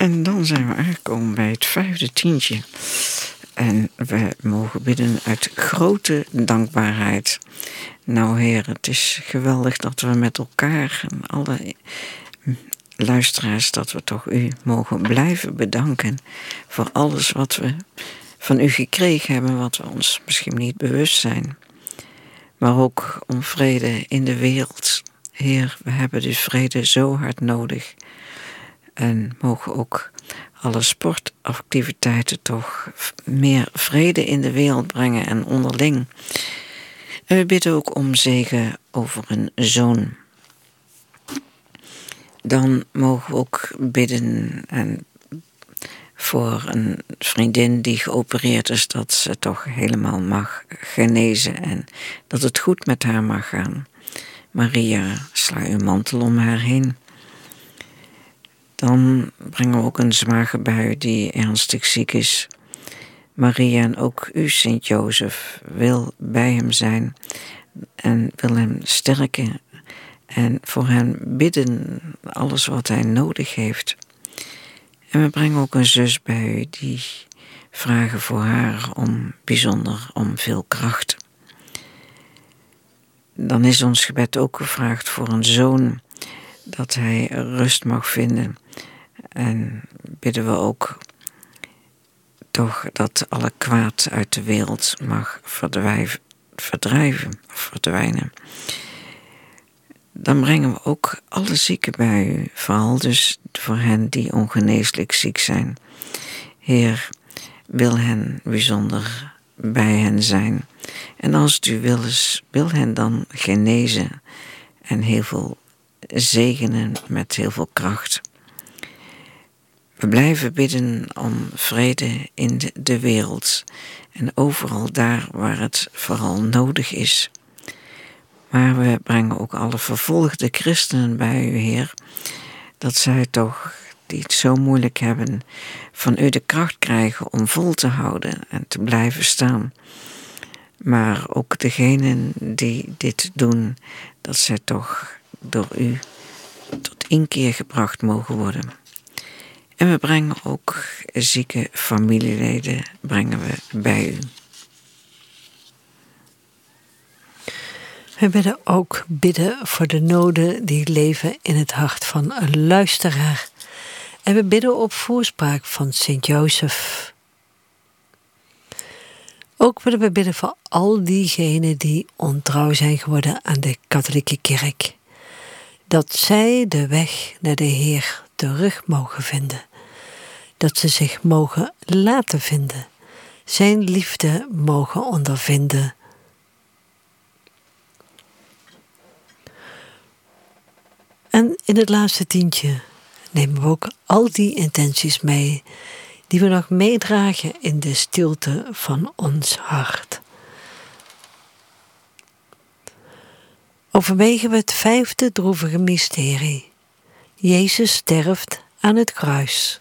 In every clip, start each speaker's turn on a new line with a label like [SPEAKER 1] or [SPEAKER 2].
[SPEAKER 1] En dan zijn we aangekomen bij het 5e tientje. En we mogen bidden uit grote dankbaarheid. Nou Heer, het is geweldig dat we met elkaar en alle luisteraars, dat we toch u mogen blijven bedanken voor alles wat we van u gekregen hebben, wat we ons misschien niet bewust zijn. Maar ook om vrede in de wereld. Heer, we hebben dus vrede zo hard nodig. En mogen ook alle sportactiviteiten toch meer vrede in de wereld brengen en onderling. En we bidden ook om zegen over een zoon. Dan mogen we ook bidden voor een vriendin die geopereerd is, dat ze toch helemaal mag genezen en dat het goed met haar mag gaan. Maria, sla uw mantel om haar heen. Dan brengen we ook een zware bui die ernstig ziek is. Maria en ook u, Sint-Jozef, wil bij hem zijn en wil hem sterken en voor hem bidden alles wat hij nodig heeft. En we brengen ook een zus bij u die vragen voor haar bijzonder om veel kracht. Dan is ons gebed ook gevraagd voor een zoon, dat hij rust mag vinden. En bidden we ook toch dat alle kwaad uit de wereld mag verdwijnen. Dan brengen we ook alle zieken bij u, vooral dus voor hen die ongeneeslijk ziek zijn. Heer, wil hen bijzonder bij hen zijn. En als het u wil is, wil hen dan genezen en heel veel zegenen met heel veel kracht. We blijven bidden om vrede in de wereld en overal daar waar het vooral nodig is. Maar we brengen ook alle vervolgde christenen bij u, Heer, dat zij toch, die het zo moeilijk hebben, van u de kracht krijgen om vol te houden en te blijven staan. Maar ook degenen die dit doen, dat zij toch door u tot inkeer gebracht mogen worden. En we brengen ook zieke familieleden brengen we bij u.
[SPEAKER 2] We willen ook bidden voor de noden die leven in het hart van een luisteraar. En we bidden op voorspraak van Sint-Jozef. Ook willen we bidden voor al diegenen die ontrouw zijn geworden aan de katholieke kerk. Dat zij de weg naar de Heer terug mogen vinden. Dat ze zich mogen laten vinden. Zijn liefde mogen ondervinden. En in het laatste tientje nemen we ook al die intenties mee die we nog meedragen in de stilte van ons hart. Overwegen we het 5e droevige mysterie. Jezus sterft aan het kruis.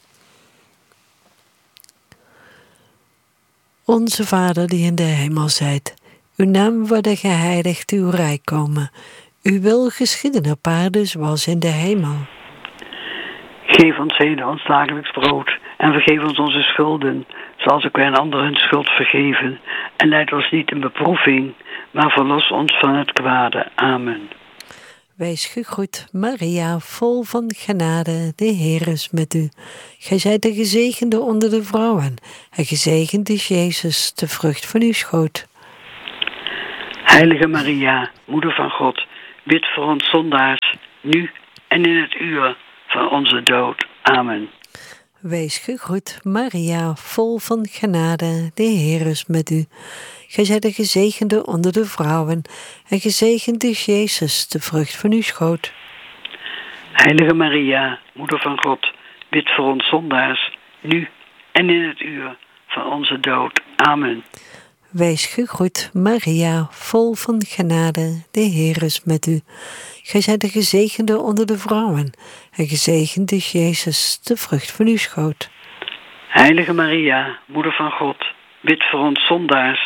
[SPEAKER 2] Onze Vader die in de hemel zijt, uw naam worden geheiligd, uw rijk komen. Uw wil geschieden op aarde zoals in de hemel.
[SPEAKER 3] Geef ons heden ons dagelijks brood en vergeef ons onze schulden, zoals ook wij een ander hun schuld vergeven. En leid ons niet in beproeving, maar verlos ons van het kwade. Amen.
[SPEAKER 2] Wees gegroet, Maria, vol van genade, de Heer is met u. Gij zijt de gezegende onder de vrouwen, en gezegend is Jezus, de vrucht van uw schoot.
[SPEAKER 3] Heilige Maria, Moeder van God, bid voor ons zondaars, nu en in het uur van onze dood. Amen.
[SPEAKER 2] Wees gegroet, Maria, vol van genade, de Heer is met u. Gij zijt de gezegende onder de vrouwen, en gezegend is Jezus, de vrucht van uw schoot.
[SPEAKER 3] Heilige Maria, Moeder van God, bid voor ons zondaars, nu en in het uur van onze dood. Amen.
[SPEAKER 2] Wees gegroet, Maria, vol van genade, de Heer is met u. Gij zijt de gezegende onder de vrouwen, en gezegend is Jezus, de vrucht van uw schoot.
[SPEAKER 3] Heilige Maria, Moeder van God, bid voor ons zondaars,